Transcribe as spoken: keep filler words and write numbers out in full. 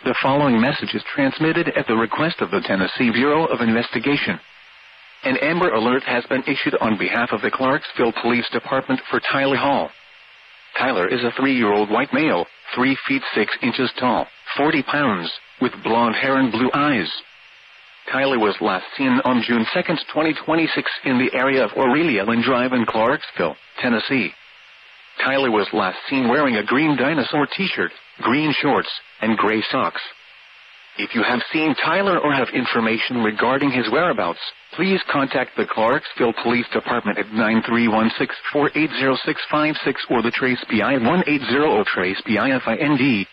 The following message is transmitted at the request of the Tennessee Bureau of Investigation. An Amber Alert has been issued on behalf of the Clarksville Police Department for Tyler Hall. Tyler is a three-year-old white male, three feet six inches tall, forty pounds, with blonde hair and blue eyes. Tyler was last seen on June second, twenty twenty-six in the area of Aurelia Lynn Drive in Clarksville, Tennessee. Tyler was last seen wearing a green dinosaur t-shirt, green shorts, and gray socks. If you have seen Tyler or have information regarding his whereabouts, please contact the Clarksville Police Department at nine three one six, four eight zero, six five six or the Trace P I one eight zero zero Trace P I F I N D